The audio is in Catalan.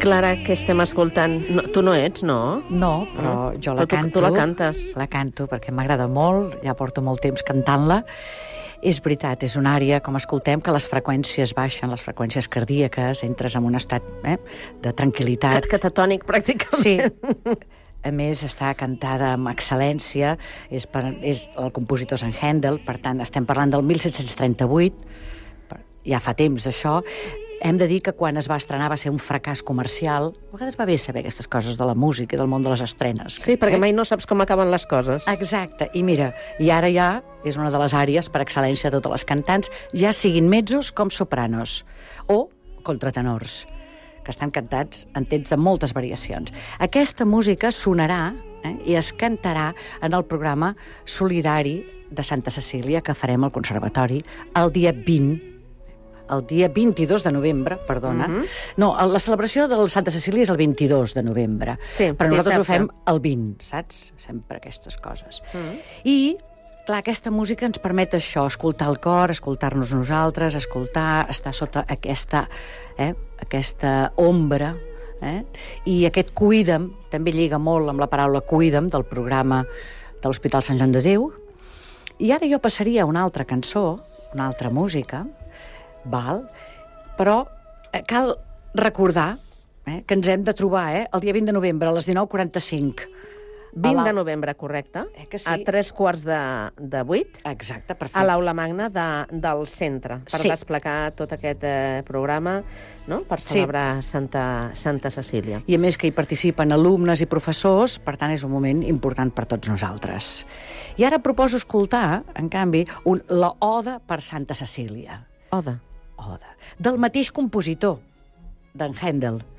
Clara, que estem escoltant, no, tu no ets, no? No, però jo la canto. Tu la cantes. La canto perquè m'agrada molt, ja porto molt temps cantant-la. És veritat, és una àrea, com escoltem, que les freqüències baixen, les freqüències cardíaques, entres en un estat de tranquil·litat. Catatònic, pràcticament. Sí. A més, està cantada amb excel·lència, el compositor és en Händel, per tant, estem parlant del 1738, ja fa temps d'això. Hem de dir que quan es va estrenar va ser un fracàs comercial. A vegades va bé saber aquestes coses de la música i del món de les estrenes. Sí, perquè mai no saps com acaben les coses. Exacte. I mira, i ara ja és una de les àrees per excel·lència de totes les cantants, ja siguin mezzos com sopranos o contratenors, que estan cantats en temps de moltes variacions. Aquesta música sonarà i es cantarà en el programa solidari de Santa Cecília que farem al Conservatori el dia 22 de novembre, perdona. No, la celebració del Santa Cecília és el 22 de novembre. Sí, però nosaltres ho fem el 20, saps? Sempre aquestes coses. I, clar, aquesta música ens permet això, escoltar el cor, escoltar-nos nosaltres, estar sota aquesta ombra, i aquest cuida'm també lliga molt amb la paraula cuida'm del programa de l'Hospital Sant Joan de Déu. I ara jo passaria a una altra cançó, una altra música, però cal recordar que ens hem de trobar el dia 20 de novembre a les 19:45. 20 de novembre, correcte? Que sí. A 7:45. Exacte, perfecte. A l'aula magna del centre, per desplegar tot aquest programa, no? Per celebrar Santa Cecília. I a més que hi participen alumnes i professors, per tant és un moment important per tots nosaltres. I ara proposo escoltar, en canvi, la Oda per Santa Cecília. Oda. Del mateix compositor, d'en Händel.